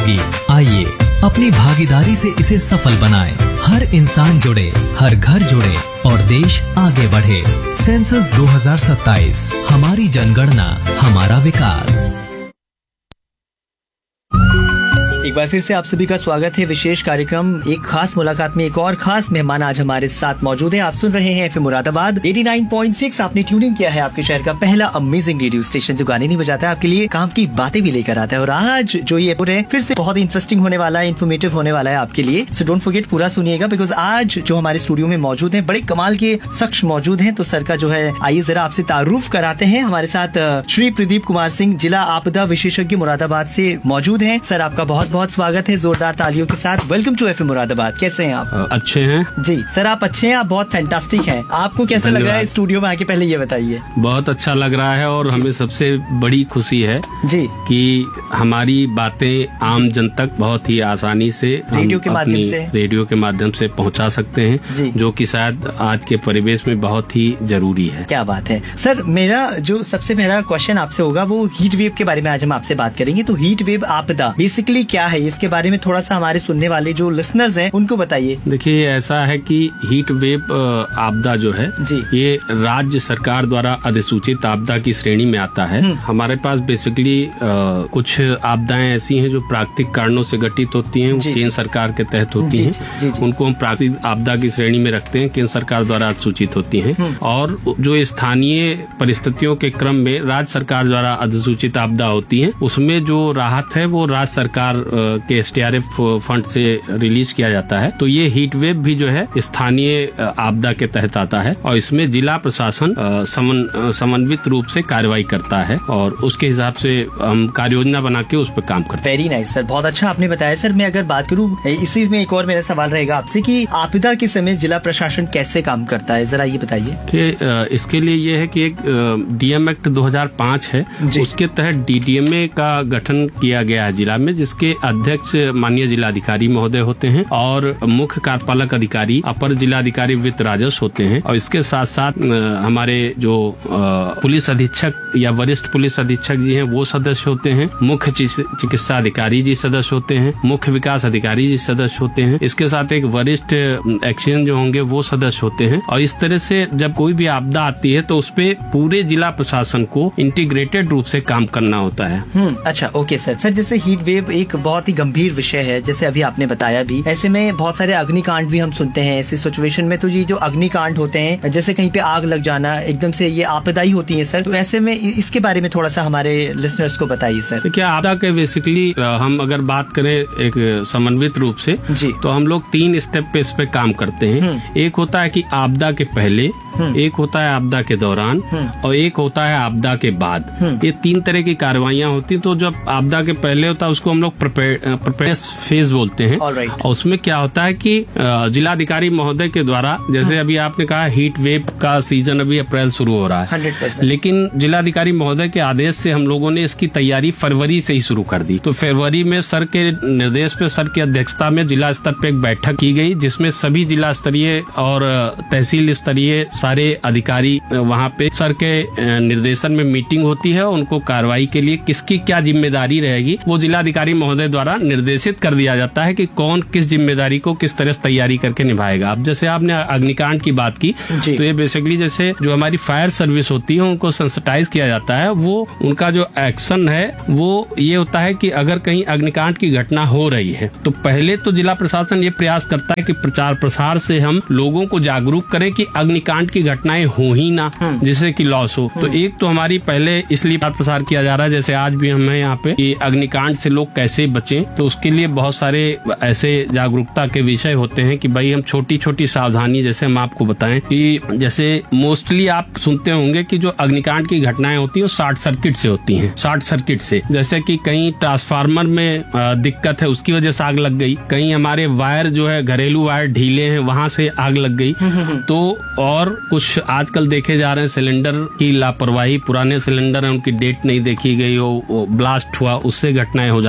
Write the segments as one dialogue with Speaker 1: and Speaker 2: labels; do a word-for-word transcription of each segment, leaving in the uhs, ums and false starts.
Speaker 1: होगी। आइए अपनी भागीदारी से इसे सफल बनाएं। हर इंसान जुड़े, हर घर जुड़े और देश आगे बढ़े। सेंसस दो हज़ार सत्ताईस, हमारी जनगणना, हमारा विकास।
Speaker 2: एक बार फिर से आप सभी का स्वागत है विशेष कार्यक्रम एक खास मुलाकात में। एक और खास मेहमान आज हमारे साथ मौजूद है। आप सुन रहे हैं एफएम मुरादाबाद नवासी पॉइंट छह। आपने ट्यूनिंग किया है आपके शहर का पहला अमेजिंग रेडियो स्टेशन जो गाने नहीं बजाता है, आपके लिए काम की बातें भी लेकर आता है। और आज जो ये है फिर से बहुत इंटरेस्टिंग होने वाला है, इन्फॉर्मेटिव होने वाला है आपके लिए। सो डोंट फॉरगेट, पूरा सुनिएगा, बिकॉज आज जो हमारे स्टूडियो में मौजूद है बड़े कमाल के शख्स मौजूद है। तो सर का जो है आइए जरा आपसे तारुफ कराते हैं। हमारे साथ श्री प्रदीप कुमार सिंह, जिला आपदा विशेषज्ञ मुरादाबाद से मौजूद है। सर आपका बहुत बहुत स्वागत है जोरदार तालियों के साथ। Welcome to FM Moradabad. कैसे हैं आप?
Speaker 3: अच्छे हैं जी
Speaker 2: सर, आप अच्छे हैं, आप बहुत फैंटास्टिक हैं। आपको कैसा लग रहा है स्टूडियो में आके, पहले ये बताइए।
Speaker 3: बहुत अच्छा लग रहा है और हमें सबसे बड़ी खुशी है जी कि हमारी बातें आम जन तक बहुत ही आसानी से
Speaker 2: रेडियो के माध्यम से
Speaker 3: रेडियो के माध्यम से पहुंचा सकते हैं, जो कि शायद आज के परिवेश में बहुत ही जरूरी है।
Speaker 2: क्या बात है सर। मेरा जो सबसे पहला क्वेश्चन आपसे होगा वो हीट वेव के बारे में आज हम आपसे बात करेंगे। तो हीट वेव आपदा बेसिकली क्या है, इसके बारे में थोड़ा सा हमारे सुनने वाले जो लिसनर्स हैं उनको बताइए।
Speaker 3: देखिए, ऐसा है कि हीट वेव आपदा जो है जी, ये राज्य सरकार द्वारा अधिसूचित आपदा की श्रेणी में आता है। हमारे पास बेसिकली कुछ आपदाएं ऐसी हैं जो प्राकृतिक कारणों से घटित होती हैं, केंद्र सरकार के तहत होती हैं, जी, जी, उनको हम प्राकृतिक आपदा की श्रेणी में रखते हैं, केंद्र सरकार द्वारा अधिसूचित होती हैं। और जो स्थानीय परिस्थितियों के क्रम में राज्य सरकार द्वारा अधिसूचित आपदा होती है, उसमें जो राहत है वो राज्य सरकार के एसडीआरएफ फंड से रिलीज किया जाता है। तो ये हीट वेव भी जो है स्थानीय आपदा के तहत आता है और इसमें जिला प्रशासन समन, समन्वित रूप से कार्रवाई करता है और उसके हिसाब से हम कार्य योजना बना के उस पर काम करते हैं।
Speaker 2: वेरी नाइस सर, बहुत अच्छा आपने बताया। सर मैं अगर बात करूँ इसी में एक और मेरा सवाल रहेगा आपसे कि आपदा के समय जिला प्रशासन कैसे काम करता है, जरा ये बताइए।
Speaker 3: इसके लिए ये है कि एक डीएम एक्ट दो हज़ार पाँच है, उसके तहत डीडीएमए का गठन किया गया है जिला में, जिसके अध्यक्ष माननीय जिलाधिकारी महोदय होते हैं और मुख्य कार्यपालक अधिकारी अपर जिलाधिकारी वित्त राजस्व होते हैं। और इसके साथ साथ हमारे जो पुलिस अधीक्षक या वरिष्ठ पुलिस अधीक्षक जी हैं वो सदस्य होते हैं, मुख्य चिकित्सा अधिकारी जी सदस्य होते हैं, मुख्य विकास अधिकारी जी सदस्य होते हैं। इसके साथ एक वरिष्ठ एक्शन जो होंगे वो सदस्य होते हैं। और इस तरह से जब कोई भी आपदा आती है तो उस पे पूरे जिला प्रशासन को इंटीग्रेटेड रूप से काम करना होता है।
Speaker 2: हम्म, अच्छा, ओके सर। सर जैसे हीट वेव एक बहुत ही गंभीर विषय है, जैसे अभी आपने बताया भी, ऐसे में बहुत सारे अग्निकांड भी हम सुनते हैं। ऐसी सिचुएशन में तो ये जो अग्निकांड होते हैं, जैसे कहीं पे आग लग जाना, एकदम से ये आपदाई होती है सर। तो ऐसे में इसके बारे में थोड़ा सा हमारे लिसनर्स को बताइए सर।
Speaker 3: क्या आपदा के बेसिकली हम अगर बात करें एक समन्वित रूप से जी, तो हम लोग तीन स्टेप पे इस पे काम करते हैं। एक होता है कि आपदा के पहले, एक होता है आपदा के दौरान और एक होता है आपदा के बाद। ये तीन तरह की कार्रवाइयां होती। तो जब आपदा के पहले होता है उसको हम लोग प्रिपेयर्स फेज बोलते हैं। और उसमें क्या होता है कि जिलाधिकारी महोदय के द्वारा, जैसे अभी आपने कहा हीट वेव का सीजन अभी अप्रैल शुरू हो रहा है, लेकिन जिलाधिकारी महोदय के आदेश से हम लोगों ने इसकी तैयारी फरवरी से ही शुरू कर दी। तो फरवरी में सर के निर्देश पे, सर की अध्यक्षता में जिला स्तर पे एक बैठक की गई, जिसमें सभी जिला स्तरीय और तहसील स्तरीय सारे अधिकारी वहाँ पे सर के निर्देशन में मीटिंग होती है। उनको कार्रवाई के लिए किसकी क्या जिम्मेदारी रहेगी वो जिलाधिकारी महोदय द्वारा निर्देशित कर दिया जाता है कि कौन किस जिम्मेदारी को किस तरह से तैयारी करके निभाएगा। अब जैसे आपने अग्निकांड की बात की, तो ये बेसिकली जैसे जो हमारी फायर सर्विस होती है उनको सेंसिटाइज किया जाता है। वो उनका जो एक्शन है वो ये होता है कि अगर कहीं अग्निकांड की घटना हो रही है तो पहले तो जिला प्रशासन ये प्रयास करता है कि प्रचार प्रसार से हम लोगों को जागरूक करें कि अग्निकांड की घटनाएं हो ही ना, जिससे कि लॉस हो। तो एक तो हमारी पहले इसलिए प्रसार किया जा रहा है, जैसे आज भी हमें यहाँ पे कि अग्निकांड से लोग कैसे बचें, तो उसके लिए बहुत सारे ऐसे जागरूकता के विषय होते हैं कि भाई हम छोटी छोटी सावधानी, जैसे हम आपको बताएं कि जैसे मोस्टली आप सुनते होंगे कि जो अग्निकांड की घटनाएं होती है वो शॉर्ट सर्किट से होती हैं। शॉर्ट सर्किट से जैसे कि कहीं ट्रांसफार्मर में दिक्कत है उसकी वजह से आग लग गई, कहीं हमारे वायर जो है घरेलू वायर ढीले हैं वहां से आग लग गई। तो और कुछ आजकल देखे जा रहे हैं सिलेंडर की लापरवाही, पुराने सिलेंडर है उनकी डेट नहीं देखी गई, वो ब्लास्ट हुआ, उससे घटनाएं हो जा रही।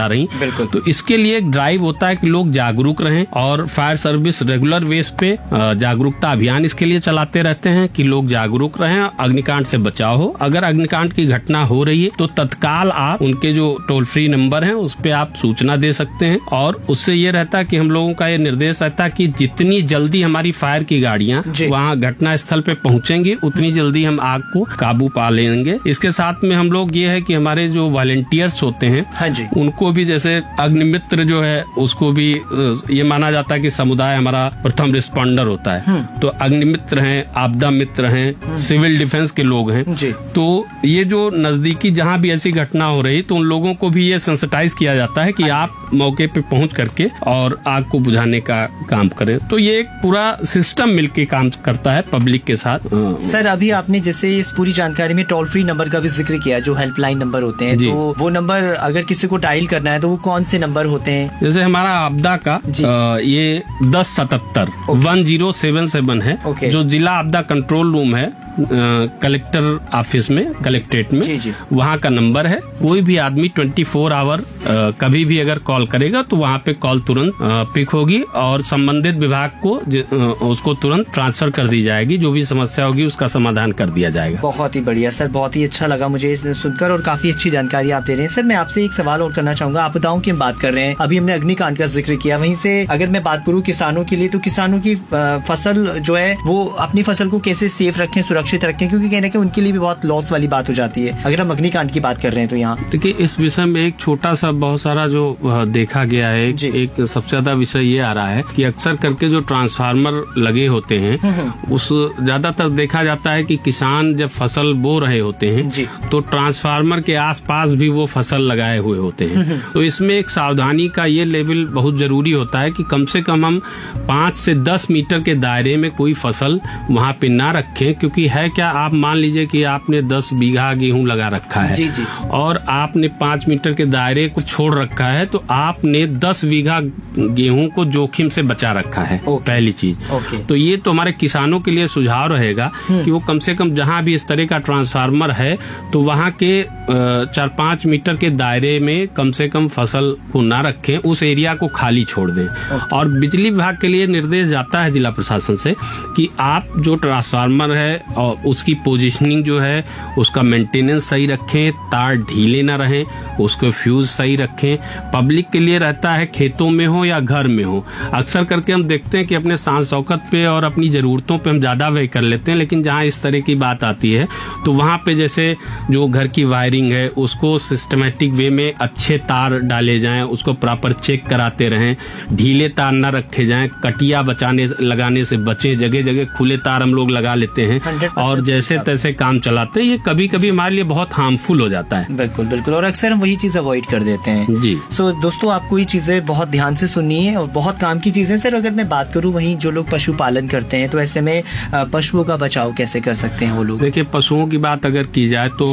Speaker 2: बिल्कुल।
Speaker 3: तो इसके लिए एक ड्राइव होता है कि लोग जागरूक रहें और फायर सर्विस रेगुलर बेस पे जागरूकता अभियान इसके लिए चलाते रहते हैं कि लोग जागरूक रहें, अग्निकांड से बचाव हो। अगर अग्निकांड की घटना हो रही है तो तत्काल आप उनके जो टोल फ्री नंबर है उस पे आप सूचना दे सकते हैं, और उससे ये रहता है कि हम लोगों का ये निर्देश रहता है कि जितनी जल्दी हमारी फायर की गाड़ियां वहाँ घटना स्थल पे पहुंचेंगी उतनी जल्दी हम आग को काबू पा लेंगे। इसके साथ में हम लोग ये है कि हमारे जो वॉलंटियर्स होते हैं,
Speaker 2: हाँ जी,
Speaker 3: उनको भी जैसे अग्निमित्र जो है उसको भी ये माना जाता है कि समुदाय हमारा प्रथम रिस्पॉन्डर होता है, तो अग्निमित्र हैं, आपदा मित्र हैं, सिविल डिफेंस के लोग हैं
Speaker 2: जी।
Speaker 3: तो ये जो नजदीकी जहाँ भी ऐसी घटना हो रही तो उन लोगों को भी ये सेंसिटाइज किया जाता है कि आप मौके पे पहुंच करके और आग को बुझाने का काम करें। तो ये एक पूरा सिस्टम मिलके काम करता है पब्लिक के साथ।
Speaker 2: सर अभी आपने जैसे इस पूरी जानकारी में टोल फ्री नंबर का भी जिक्र किया, जो हेल्पलाइन नंबर होते हैं, तो वो नंबर अगर किसी को डायल करना है तो वो कौन से नंबर होते हैं?
Speaker 3: जैसे हमारा आपदा का आ, ये दस सतहत्तर वन जीरो सेवन सेवन है, जो जिला आपदा कंट्रोल रूम है कलेक्टर ऑफिस में, कलेक्ट्रेट में, वहाँ का नंबर है। कोई भी आदमी ट्वेंटी फोर आवर कभी भी अगर कॉल करेगा तो वहाँ पे कॉल तुरंत पिक होगी और संबंधित विभाग को आ, उसको तुरंत ट्रांसफर कर दी जाएगी। जो भी समस्या होगी उसका समाधान कर दिया जाएगा।
Speaker 2: बहुत ही बढ़िया सर, बहुत ही अच्छा लगा मुझे सुनकर और काफी अच्छी जानकारी आप दे रहे हैं। सर मैं आपसे एक सवाल और करना चाहूंगा, आपदाओं की हम बात कर रहे हैं, अभी हमने अग्निकांड का जिक्र किया, वहीं से अगर मैं बात करूँ किसानों के लिए, तो किसानों की फसल जो है वो अपनी फसल को कैसे सेफ रखें, सुरक्षित रखें, क्योंकि कहना कि उनके लिए भी बहुत लॉस वाली बात हो जाती है अगर हम अग्निकांड की बात कर रहे हैं तो यहाँ।
Speaker 3: देखिए इस विषय में एक छोटा सा बहुत सारा जो देखा गया है, एक सबसे ज्यादा विषय ये आ रहा है कि अक्सर करके जो ट्रांसफार्मर लगे होते हैं उस ज्यादातर देखा जाता है कि किसान जब फसल बो रहे होते हैं तो ट्रांसफार्मर के आसपास भी वो फसल लगाए हुए होते हैं। तो इसमें एक सावधानी का ये लेवल बहुत जरूरी होता है कि कम से कम हम पाँच से दस मीटर के दायरे में कोई फसल वहाँ पे ना रखें, क्योंकि है क्या, आप मान लीजिए कि आपने दस बीघा गेहूं लगा रखा है जी जी। और आपने पाँच मीटर के दायरे को छोड़ रखा है तो आपने दस बीघा गेहूं को जोखिम से बचा रखा है, पहली चीज। तो ये तो हमारे किसानों के लिए सुझाव रहेगा कि वो कम से कम जहां भी इस तरह का ट्रांसफार्मर है तो वहां के चार पाँच मीटर के दायरे में कम से कम फसल को ना रखें, उस एरिया को खाली छोड़ दें। और बिजली विभाग के लिए निर्देश जाता है जिला प्रशासन से कि आप जो ट्रांसफार्मर है और उसकी पोजीशनिंग जो है उसका मेंटेनेंस सही रखें, तार ढीले ना रहें, उसको फ्यूज सही रखें। पब्लिक के लिए रहता है खेतों में हो या घर में हो, अक्सर करके हम देखते हैं कि अपने शान शौकत पे और अपनी जरूरतों पे हम ज्यादा व्यय कर लेते हैं, लेकिन जहाँ इस तरह की बात आती है तो वहाँ पे जैसे जो घर की वायरिंग है उसको सिस्टमेटिक वे में अच्छे तार डाले जाएं, उसको प्रॉपर चेक कराते रहें, ढीले तार न रखे जाएं, कटिया बचाने लगाने से बचें, जगह जगह खुले तार हम लोग लगा लेते हैं और जैसे तैसे काम चलाते हैं, ये कभी कभी हमारे लिए बहुत हार्मफुल हो जाता है।
Speaker 2: बिल्कुल बिल्कुल, और अक्सर हम वही चीज अवॉइड कर देते हैं जी। सो so, दोस्तों आपको ये चीजें बहुत ध्यान से सुननी है और बहुत काम की चीजें। सर अगर मैं बात करूँ वहीं जो लोग पशुपालन करते हैं तो ऐसे में पशुओं का बचाव कैसे कर सकते हैं वो लोग?
Speaker 3: देखिए पशुओं की बात अगर की जाए तो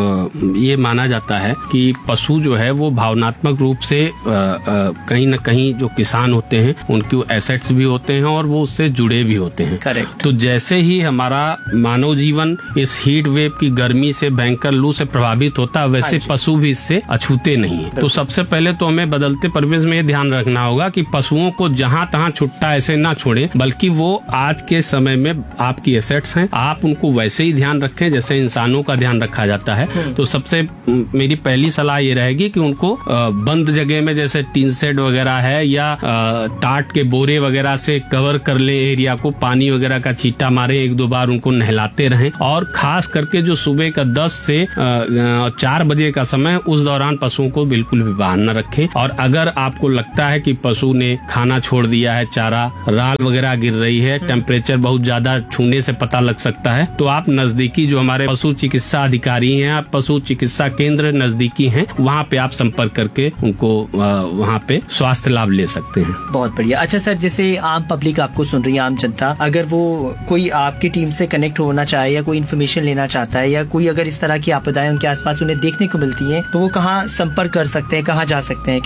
Speaker 3: ये माना जाता है कि पशु जो है वो भावनात्मक रूप से कहीं न कहीं जो किसान होते हैं उनके एसेट्स भी होते हैं और वो उससे जुड़े भी होते हैं।
Speaker 2: करेक्ट।
Speaker 3: तो जैसे ही हमारा मानव जीवन इस हीट वेव की गर्मी से, भयंकर लू से प्रभावित होता है, वैसे पशु भी इससे अछूते नहीं है। तो सबसे पहले तो हमें बदलते परिवेश में ये ध्यान रखना होगा कि पशुओं को जहाँ तहाँ छुट्टा ऐसे ना छोड़े, बल्कि वो आज के समय में आपकी एसेट्स हैं, आप उनको वैसे ही ध्यान रखें जैसे इंसानों का ध्यान रखा जाता है। तो सबसे मेरी पहली सलाह ये रहेगी कि उनको बंद जगह में जैसे टीन शेड वगैरह है या टाट के बोरे वगैरह से कवर कर ले एरिया को, पानी वगैरह का छींटा मारे, एक दो बार उनको नहलाते रहें। और खास करके जो सुबह का दस से चार बजे का समय, उस दौरान पशुओं को बिल्कुल भी बाहर न रखें। और अगर आपको लगता है कि पशु ने खाना छोड़ दिया है, चारा, राल वगैरह गिर रही है, टेम्परेचर बहुत ज्यादा छूने से पता लग सकता है, तो आप नजदीकी जो हमारे पशु चिकित्सा अधिकारी हैं, आप पशु चिकित्सा केंद्र नजदीकी हैं, वहाँ पे आप संपर्क करके उनको वहाँ पे स्वास्थ्य लाभ ले सकते हैं।
Speaker 2: बहुत बढ़िया। अच्छा सर, जैसे आम पब्लिक आपको सुन रही है, आम जनता, अगर वो कोई आपकी टीम से कनेक्ट होना चाहे या कोई इन्फॉर्मेशन लेना चाहता है या कोई अगर इस तरह की आपदाएं उनके आसपास उन्हें देखने को मिलती हैं, तो वो कहाँ संपर्क कर सकते हैं, कहाँ जा सकते हैं, क्या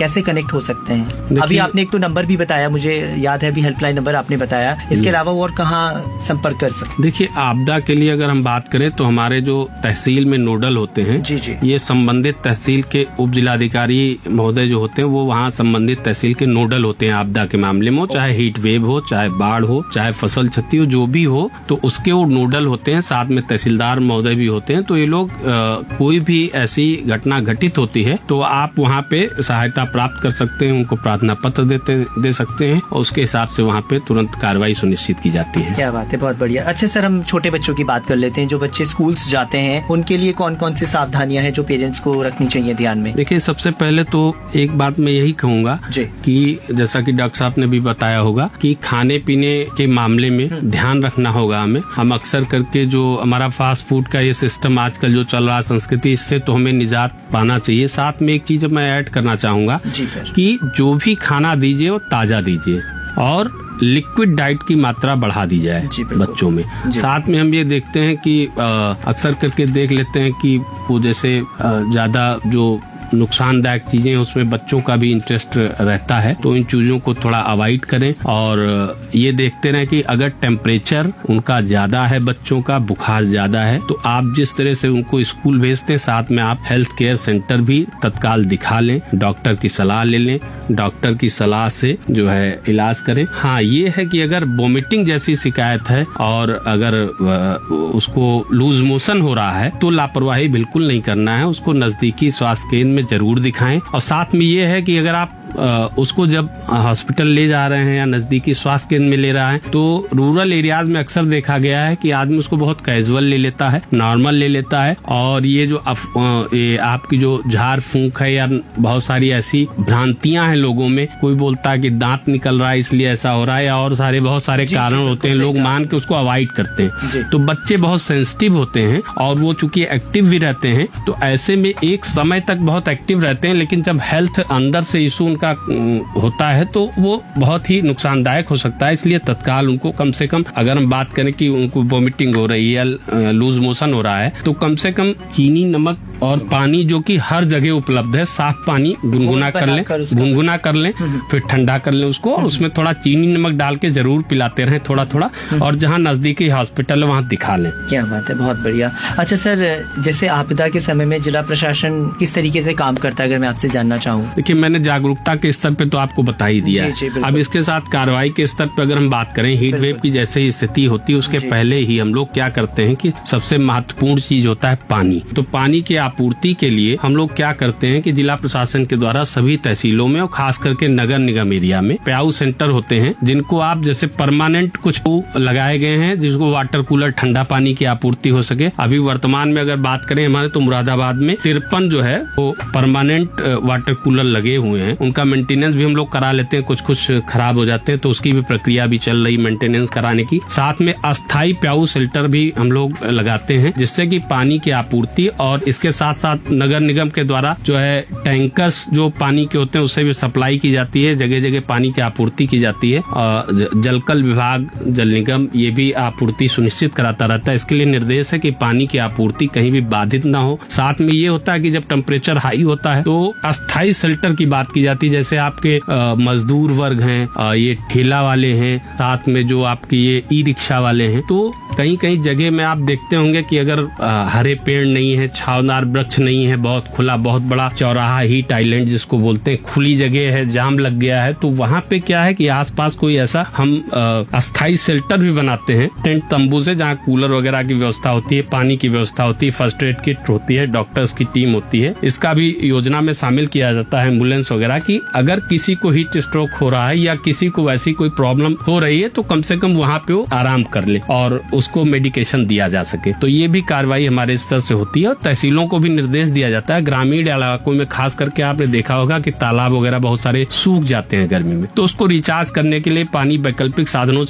Speaker 2: कैसे कनेक्ट हो सकते हैं? अभी आपने एक तो नंबर भी बताया, मुझे याद है, अभी हेल्पलाइन नंबर आपने बताया, इसके अलावा और कहाँ संपर्क कर सकते?
Speaker 3: देखिए, आपदा के लिए अगर हम बात करें तो हमारे जो तहसील में नोडल होते हैं,
Speaker 2: जी जी,
Speaker 3: ये संबंधित तहसील के उप जिलाधिकारी महोदय जो होते हैं वो वहाँ संबंधित तहसील के नोडल होते हैं आपदा के मामले में, चाहे हीट वेव हो, चाहे बाढ़ हो, चाहे फसल क्षति हो, जो भी हो, तो उसके वो नोडल होते हैं। साथ में तहसीलदार महोदय भी होते हैं। तो ये लोग कोई भी ऐसी घटना घटित होती है तो आप वहाँ पे सहायता प्राप्त कर सकते हैं, उनको प्रार्थना पत्र देते दे सकते हैं और उसके हिसाब से वहाँ पे तुरंत कार्रवाई सुनिश्चित की जाती है।
Speaker 2: क्या बात है, बहुत बढ़िया। अच्छा सर, हम छोटे बच्चों की बात कर लेते हैं। जो बच्चे स्कूल्स जाते हैं उनके लिए कौन कौन सी सावधानियां हैं जो पेरेंट्स को रखनी चाहिए ध्यान में?
Speaker 3: देखिए, सबसे पहले तो एक बात मैं यही कहूँगा कि जैसा कि डॉक्टर साहब ने भी बताया होगा कि खाने पीने के मामले में ध्यान रखना होगा हमें। हम अक्सर करके जो हमारा फास्ट फूड का ये सिस्टम आजकल जो चल रहा है संस्कृति, इससे तो हमें निजात पाना चाहिए। साथ में एक चीज मैं ऐड करना चाहूंगा कि जो भी खाना दीजिए वो ताजा दीजिए और लिक्विड डाइट की मात्रा बढ़ा दी जाए बच्चों में। साथ में हम ये देखते हैं कि अक्सर करके देख लेते हैं कि वो जैसे ज्यादा जो नुकसानदायक चीजें उसमें बच्चों का भी इंटरेस्ट रहता है, तो इन चीजों को थोड़ा अवॉइड करें और ये देखते रहें कि अगर टेम्परेचर उनका ज्यादा है, बच्चों का बुखार ज्यादा है, तो आप जिस तरह से उनको स्कूल भेजते हैं साथ में आप हेल्थ केयर सेंटर भी तत्काल दिखा लें, डॉक्टर की सलाह ले लें, डॉक्टर की सलाह से जो है इलाज करें। हाँ, ये है कि अगर वोमिटिंग जैसी शिकायत है और अगर उसको लूज मोशन हो रहा है तो लापरवाही बिल्कुल नहीं करना है, उसको नजदीकी स्वास्थ्य केंद्र में जरूर दिखाएं। और साथ में ये है कि अगर आप उसको जब हॉस्पिटल ले जा रहे हैं या नजदीकी स्वास्थ्य केंद्र में ले रहा है तो रूरल एरियाज में अक्सर देखा गया है कि आदमी उसको बहुत कैजुअल ले लेता है, नॉर्मल ले लेता है और ये जो अफ, ये आपकी जो झाड़ फूंक है या बहुत सारी ऐसी भ्रांतियां हैं लोगों में, कोई बोलता है कि दांत निकल रहा है इसलिए ऐसा हो रहा है या और सारे बहुत सारे कारण होते हैं, लोग मान के उसको अवॉइड करते हैं। तो बच्चे बहुत सेंसिटिव होते हैं और वो चूंकि एक्टिव भी रहते हैं तो ऐसे में एक समय तक बहुत एक्टिव रहते हैं, लेकिन जब हेल्थ अंदर से इशू उनका होता है तो वो बहुत ही नुकसानदायक हो सकता है। इसलिए तत्काल उनको कम से कम, अगर हम बात करें कि उनको वोमिटिंग हो रही है, लूज मोशन हो रहा है, तो कम से कम चीनी, नमक और पानी जो कि हर जगह उपलब्ध है, साफ पानी गुनगुना कर लें, गुनगुना कर लें, फिर ठंडा कर लें उसको और उसमें थोड़ा चीनी नमक डाल के जरूर पिलाते रहें थोड़ा थोड़ा, और जहाँ नजदीकी हॉस्पिटल है वहाँ दिखा लें।
Speaker 2: क्या बात है, बहुत बढ़िया। अच्छा सर, जैसे आपदा के समय में जिला प्रशासन किस तरीके से काम करता है, अगर मैं आपसे जानना चाहूँ?
Speaker 3: देखिए, मैंने जागरूकता के स्तर पे तो आपको बता ही दिया है। अब इसके साथ कार्रवाई के स्तर पे अगर हम बात करें, हीट वेव की जैसे ही स्थिति होती है उसके पहले ही हम लोग क्या करते हैं कि सबसे महत्वपूर्ण चीज होता है पानी। तो पानी की आपूर्ति के लिए हम लोग क्या करते हैं कि जिला प्रशासन के द्वारा सभी तहसीलों में और खास करके नगर निगम एरिया में प्याऊ सेंटर होते हैं, जिनको आप जैसे परमानेंट कुछ लगाए गए हैं जिसको वाटर कूलर, ठंडा पानी की आपूर्ति हो सके। अभी वर्तमान में अगर बात करें हमारे तो मुरादाबाद में तिरपन जो है वो परमानेंट वाटर कूलर लगे हुए हैं। उनका मेंटेनेंस भी हम लोग करा लेते हैं, कुछ कुछ खराब हो जाते हैं तो उसकी भी प्रक्रिया भी चल रही मेंटेनेंस कराने की। साथ में अस्थायी प्याऊ शेल्टर भी हम लोग लगाते हैं जिससे कि पानी की आपूर्ति, और इसके साथ साथ नगर निगम के द्वारा जो है टैंकर्स जो पानी के होते हैं उससे भी सप्लाई की जाती है, जगह जगह पानी की आपूर्ति की जाती है। और जलकल विभाग, जल निगम ये भी आपूर्ति सुनिश्चित कराता रहता है। इसके लिए निर्देश है कि पानी की आपूर्ति कहीं भी बाधित ना हो। साथ में ये होता है कि जब टेम्परेचर हाई होता है तो अस्थायी शेल्टर की बात की जाती है, जैसे आपके आ, मजदूर वर्ग हैं, आ, ये ठेला वाले हैं, साथ में जो आपके ये ई रिक्शा वाले हैं, तो कहीं कहीं जगह में आप देखते होंगे कि अगर आ, हरे पेड़ नहीं है, छावदार वृक्ष नहीं है, बहुत खुला, बहुत बड़ा चौराहा, हीट आइलैंड जिसको बोलते हैं, खुली जगह है, जाम लग गया है, तो वहाँ पे क्या है कि आसपास कोई ऐसा हम अस्थायी शेल्टर भी बनाते हैं टेंट तंबू से, जहाँ कूलर वगैरह की व्यवस्था होती है, पानी की व्यवस्था होती है, फर्स्ट एड किट होती है, डॉक्टर्स की टीम होती है। इसका भी योजना में शामिल किया जाता है एम्बुलेंस वगैरह की। अगर किसी को हीट स्ट्रोक हो रहा है या किसी को वैसी कोई प्रॉब्लम हो रही है तो कम से कम वहाँ पे वो आराम कर ले और उसको मेडिकेशन दिया जा सके। तो ये भी कार्रवाई हमारे स्तर से होती है और तहसीलों को भी निर्देश दिया जाता है। ग्रामीण इलाकों में खास करके आपने देखा होगा कि तालाब वगैरह बहुत सारे सूख जाते हैं गर्मी में, तो उसको रिचार्ज करने के लिए पानी वैकल्पिक साधनों